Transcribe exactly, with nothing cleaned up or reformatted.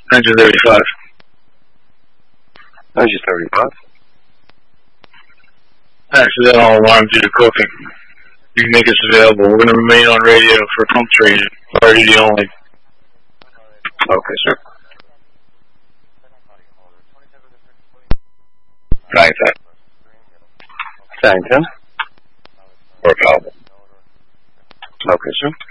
Engine thirty-five. Engine thirty-five. Accidental alarm due to cooking. You can make us available. We're going to remain on radio for pump training. Priority only. Okay, sir. nine ten. nine ten. Or available. Okay, sir.